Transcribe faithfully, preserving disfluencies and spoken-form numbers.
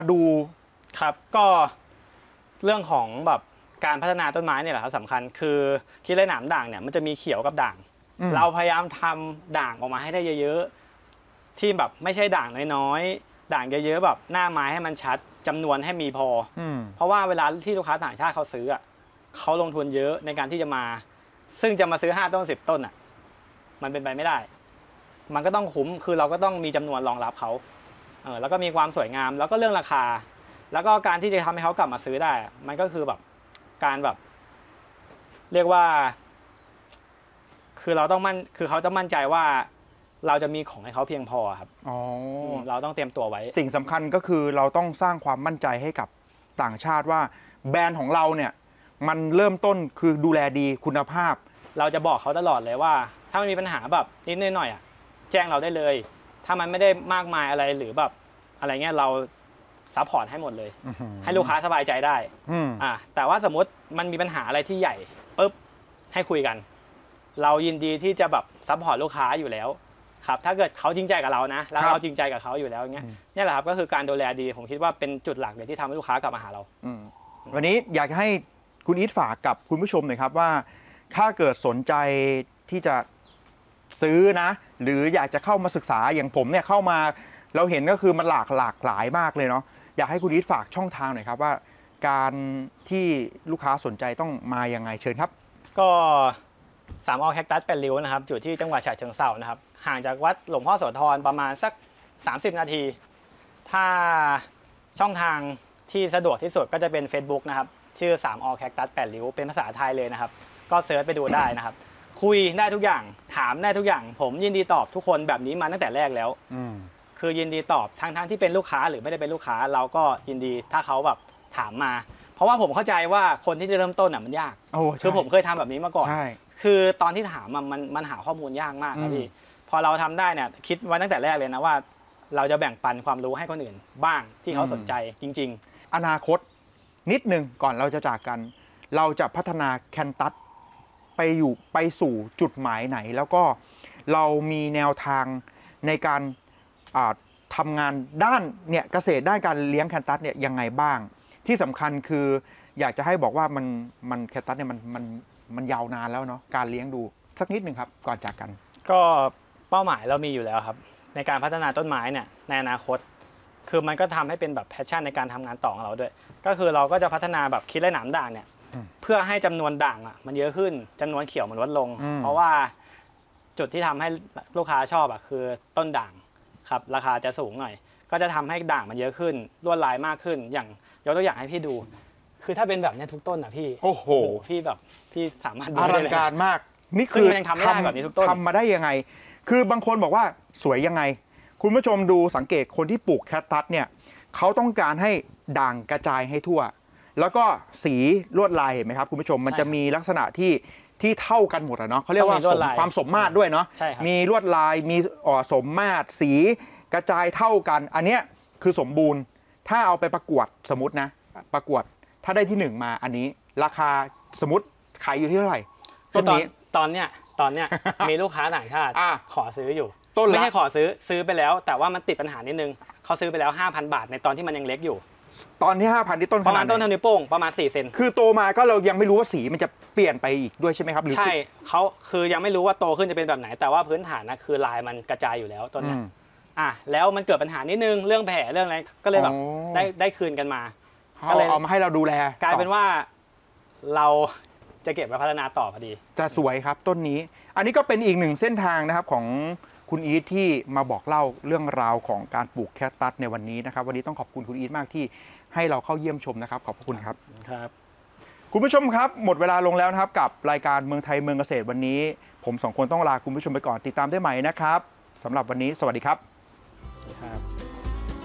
ดูครับก็เรื่องของแบบการพัฒนาต้นไม้เนี่ยแหละครับสำคัญคือคิดเลยหนามด่างเนี่ยมันจะมีเขียวกับด่างเราพยายามทำด่างออกมาให้ได้เยอะๆที่แบบไม่ใช่ด่างน้อยๆด่างเยอะๆแบบหน้าไม้ให้มันชัดจำนวนให้มีพอเพราะว่าเวลาที่ลูกค้าต่างชาติเขาซื้ออ่ะเขาลงทุนเยอะในการที่จะมา ซึ่งจะมาซื้อห้าต้นสิบต้นอ่ะมันเป็นไปไม่ได้มันก็ต้องคุ้มคือเราก็ต้องมีจำนวนรองรับเขาเออแล้วก็มีความสวยงามแล้วก็เรื่องราคาแล้วก็การที่จะทำให้เขากลับมาซื้อได้มันก็คือแบบการแบบเรียกว่าคือเราต้องมั่นคือเขาต้องมั่นใจว่าเราจะมีของให้เขาเพียงพอครับอ๋อเราต้องเตรียมตัวไว้สิ่งสำคัญก็คือเราต้องสร้างความมั่นใจให้กับต่างชาติว่าแบรนด์ของเราเนี่ยมันเริ่มต้นคือดูแลดีคุณภาพเราจะบอกเขาตลอดเลยว่าถ้ามันมีปัญหาแบบนิดหน่อยอ่ะแจ้งเราได้เลยถ้ามันไม่ได้มากมายอะไรหรือแบบอะไรเงี้ยเราซัพพอร์ตให้หมดเลยให้ลูกค้าสบายใจได้อ่าแต่ว่าสมมติมันมีปัญหาอะไรที่ใหญ่ปุ๊บให้คุยกันเรายินดีที่จะแบบซัพพอร์ตลูกค้าอยู่แล้วครับถ้าเกิดเขาจริงใจกับเรานะแล้วเราจริงใจกับเขาอยู่แล้วเงี้ยนี่แหละครับก็คือการดูแลดีผมคิดว่าเป็นจุดหลักเลยที่ทำให้ลูกค้ากลับมาหาเราวันนี้อยากให้คุณอีทฝากกับคุณผู้ชมหน่อยครับว่าถ้าเกิดสนใจที่จะซื้อนะหรืออยากจะเข้ามาศึกษาอย่างผมเนี่ยเข้ามาเราเห็นก็คือมันหลากหลากหลายมากเลยเนาะอยากให้คุณอีทฝากช่องทางหน่อยครับว่าการที่ลูกค้าสนใจต้องมายังไงเชิญครับก็สามอแคคตัสแปดริ้วนะครับอยู่ที่จังหวัดฉะเชิงเทรานะครับห่างจากวัดหลวงพ่อโสธรประมาณสักสามสิบนาทีถ้าช่องทางที่สะดวกที่สุดก็จะเป็น Facebook นะครับชื่อสามอแคคตัสแปดริ้วเป็นภาษาไทยเลยนะครับก็เซิร์ชไปดูได้นะครับคุยได้ทุกอย่างถามได้ทุกอย่างผมยินดีตอบทุกคนแบบนี้มาตั้งแต่แรกแล้วคือยินดีตอบทั้งทั้งที่เป็นลูกค้าหรือไม่ได้เป็นลูกค้าเราก็ยินดีถ้าเขาแบบถามมาเพราะว่าผมเข้าใจว่าคนที่จะเริ่มต้นอ่ะมันยากคือผมเคยทำแบบนี้มาก่อนคือตอนที่ถามมันมันหาข้อมูลยากมากครับพี่พอเราทำได้เนี่ยคิดไว้ตั้งแต่แรกเลยนะว่าเราจะแบ่งปันความรู้ให้คนอื่นบ้างที่เขาสนใจจริงๆอนาคตนิดนึงก่อนเราจะจากกันเราจะพัฒนาแคนตัสไปอยู่ไปสู่จุดหมายไหนแล้วก็เรามีแนวทางในการทำงานด้านเนี่ยเกษตรด้านการเลี้ยงแคนตัสเนี่ยยังไงบ้างที่สำคัญคืออยากจะให้บอกว่ามันมันแคนตัสเนี่ยมันมันมันยาวนานแล้วเนาะการเลี้ยงดูสักนิดหนึ่งครับก่อนจากกันก็เป้าหมายเรามีอยู่แล้วครับในการพัฒนาต้นไม้เนี่ยในอนาคตคือมันก็ทำให้เป็นแบบแพชชั่นในการทำงานต่อของเราด้วยก็คือเราก็จะพัฒนาแบบคิดไร่หนามด่างเนี่ยเพื่อให้จำนวนด่างอ่ะมันเยอะขึ้นจำนวนเขียวมันลดลงเพราะว่าจุดที่ทำให้ลูกค้าชอบอ่ะคือต้นด่างครับราคาจะสูงหน่อยก็จะทำให้ด่างมันเยอะขึ้นลวดลายมากขึ้นอย่างยกตัวอย่างให้พี่ดูคือถ้าเป็นแบบนี้ทุกต้นอ่ะพี่โอ้โหพี่แบบพี่สามารถดูได้เลยอลังการมากนี่คือยังทำไม่ได้แบบนี้ทุกต้นทำมาได้ยังไงคือบางคนบอกว่าสวยยังไงคุณผู้ชมดูสังเกตคนที่ปลูกแคคตัสเนี่ยเขาต้องการให้ด่างกระจายให้ทั่วแล้วก็สีลวดลายเห็นไหมครับคุณผู้ชมมันจะมีลักษณะที่ที่เท่ากันหมดอะเนาะเขาเรียกว่าความสมมาตรด้วยเนาะมีลวดลายมีสมมาตรสีกระจายเท่ากันอันเนี้ยคือสมบูรณ์ถ้าเอาไปประกวดสมมตินะประกวดถ้าได้ที่หนึ่งมาอันนี้ราคาสมมติขายอยู่ที่เท่าไหร่ต้นนี้ตอนเนี้ยตอนเนี้ยมีลูกค้าต่างชาติขอซื้ออยู่ไม่ใช่ขอซื้อซื้อไปแล้วแต่ว่ามันติดปัญหานิดนึงเขาซื้อไปแล้ว ห้าพัน บาทในตอนที่มันยังเล็กอยู่ตอนที่ ห้าพัน ที่ต้นประมาณต้นเท่านิ้วโป้งประมาณสี่เซนคือโตมาก็เรายังไม่รู้ว่าสีมันจะเปลี่ยนไปอีกด้วยใช่ไหมครับใช่เขาคือยังไม่รู้ว่าโตขึ้นจะเป็นแบบไหนแต่ว่าพื้นฐานนะคือลายมันกระจายอยู่แล้วต้นนี้อ่ะแล้วมันเกิดปัญหานิดนึงเรื่องแผลเรื่องอะไรก็เลยแบบได้ได้คืนกันมาก็เลยเอามาให้เราดูแลกลายเป็นว่าเราจะเก็บไว้พัฒนาต่อพอดีจะสวยครับต้นนี้อันนี้ก็เป็นอีกหนึ่งเส้นทางนะครับของคุณอีทที่มาบอกเล่าเรื่องราวของการปลูกแคคตัสในวันนี้นะครับวันนี้ต้องขอบคุณคุณอีทมากที่ให้เราเข้าเยี่ยมชมนะครับขอบคุณครับครับคุณผู้ชมครับหมดเวลาลงแล้วนะครับกับรายการเมืองไทยเมืองเกษตรวันนี้ผมสองคนต้องลาคุณผู้ชมไปก่อนติดตามได้ใหม่นะครับสำหรับวันนี้สวัสดีครับ